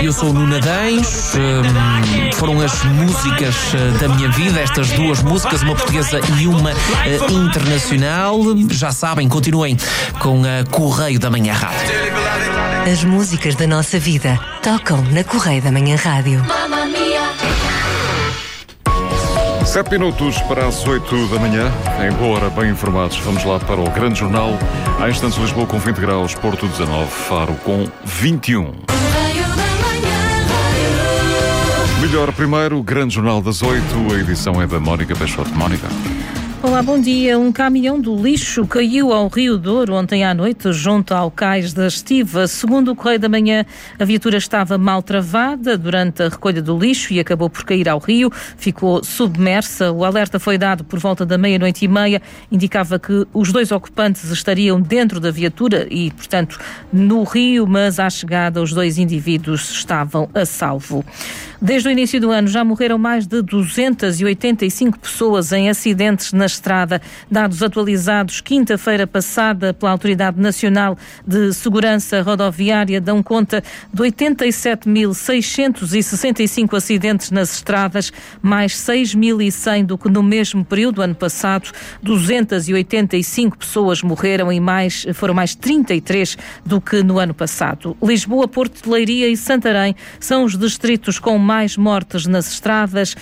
Eu sou o Nuno Adães, foram as músicas da minha vida, estas duas músicas, uma portuguesa e uma internacional. Já sabem, continuem com a Correio da Manhã Rádio. As músicas da nossa vida tocam na Correio da Manhã Rádio. 7 minutos para as 8 da manhã, em boa hora, bem informados. Vamos lá para o Grande Jornal. Há instantes Lisboa com 20 graus, Porto 19, Faro com 21. Melhor primeiro, Grande Jornal das 8, a edição é da Mónica Peixoto. Mónica. Olá, bom dia. Um caminhão do lixo caiu ao Rio Douro ontem à noite, junto ao cais da Estiva. Segundo o Correio da Manhã, a viatura estava mal travada durante a recolha do lixo e acabou por cair ao rio. Ficou submersa. O alerta foi dado por volta da 00:30. Indicava que os dois ocupantes estariam dentro da viatura e, portanto, no rio, mas à chegada os dois indivíduos estavam a salvo. Desde o início do ano já morreram mais de 285 pessoas em acidentes na estrada. Dados atualizados quinta-feira passada pela Autoridade Nacional de Segurança Rodoviária dão conta de 87.665 acidentes nas estradas, mais 6.100 do que no mesmo período ano passado. 285 pessoas morreram e foram mais 33 do que no ano passado. Lisboa, Porto de Leiria e Santarém são os distritos com mais mortes nas estradas,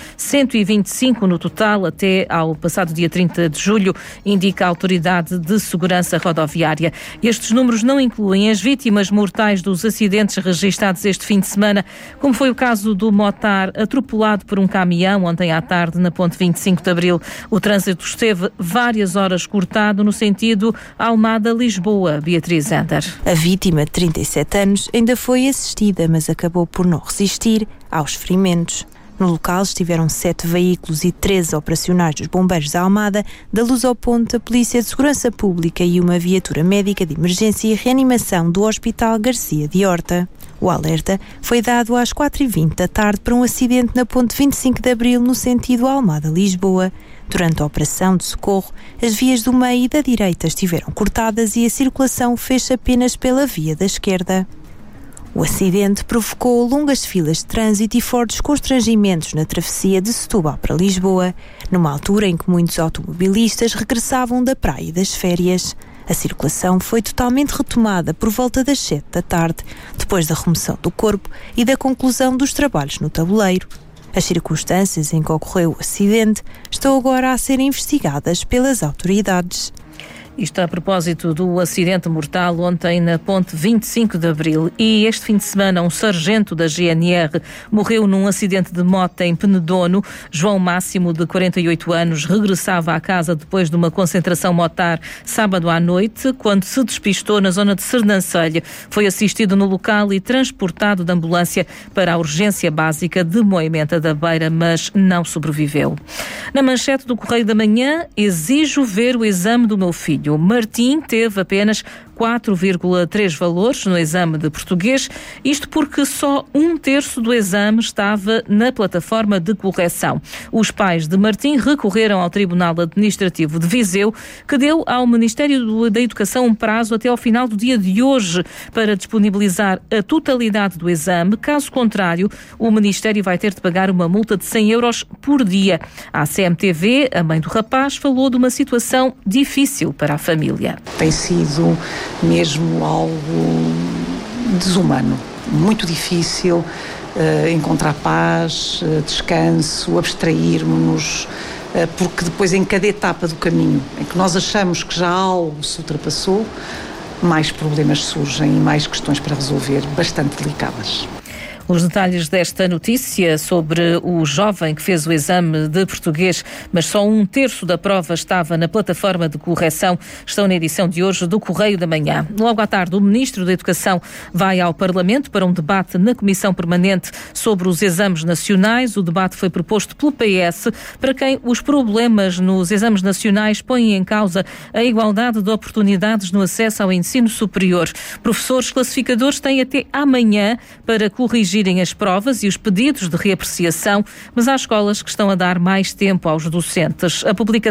125 no total até ao passado dia 30 de julho, indica a Autoridade de Segurança Rodoviária. Estes números não incluem as vítimas mortais dos acidentes registados este fim de semana, como foi o caso do motar atropelado por um caminhão ontem à tarde na ponte 25 de Abril. O trânsito esteve várias horas cortado no sentido Almada-Lisboa. Beatriz Ander. A vítima, de 37 anos, ainda foi assistida, mas acabou por não resistir aos ferimentos. No local estiveram 7 veículos e 13 operacionais dos bombeiros da Almada, da Luz ao Ponte, a Polícia de Segurança Pública e uma viatura médica de emergência e reanimação do Hospital Garcia de Horta. O alerta foi dado às 4h20 da tarde para um acidente na ponte 25 de Abril, no sentido Almada-Lisboa. Durante a operação de socorro, as vias do meio e da direita estiveram cortadas e a circulação fez apenas pela via da esquerda. O acidente provocou longas filas de trânsito e fortes constrangimentos na travessia de Setúbal para Lisboa, numa altura em que muitos automobilistas regressavam da praia e das férias. A circulação foi totalmente retomada por volta das 7 da tarde, depois da remoção do corpo e da conclusão dos trabalhos no tabuleiro. As circunstâncias em que ocorreu o acidente estão agora a ser investigadas pelas autoridades. Isto a propósito do acidente mortal ontem na ponte 25 de Abril. E este fim de semana um sargento da GNR morreu num acidente de moto em Penedono. João Máximo, de 48 anos, regressava à casa depois de uma concentração motar sábado à noite, quando se despistou na zona de Sernancelho. Foi assistido no local e transportado de ambulância para a urgência básica de Moimenta da Beira, mas não sobreviveu. Na manchete do Correio da Manhã, exijo ver o exame do meu filho. Martim teve apenas 4,3 valores no exame de português, isto porque só 1/3 do exame estava na plataforma de correção. Os pais de Martim recorreram ao Tribunal Administrativo de Viseu, que deu ao Ministério da Educação um prazo até ao final do dia de hoje para disponibilizar a totalidade do exame. Caso contrário, o Ministério vai ter de pagar uma multa de 100 euros por dia. À CMTV, a mãe do rapaz falou de uma situação difícil para a família. Tem sido mesmo algo desumano, muito difícil encontrar paz, descanso, abstrairmos-nos, porque depois em cada etapa do caminho em que nós achamos que já algo se ultrapassou, mais problemas surgem e mais questões para resolver, bastante delicadas. Os detalhes desta notícia sobre o jovem que fez o exame de português, mas só 1/3 da prova estava na plataforma de correção, estão na edição de hoje do Correio da Manhã. Logo à tarde, o Ministro da Educação vai ao Parlamento para um debate na Comissão Permanente sobre os exames nacionais. O debate foi proposto pelo PS, para quem os problemas nos exames nacionais põem em causa a igualdade de oportunidades no acesso ao ensino superior. Professores classificadores têm até amanhã para corrigir as provas e os pedidos de reapreciação, mas há escolas que estão a dar mais tempo aos docentes. A publicação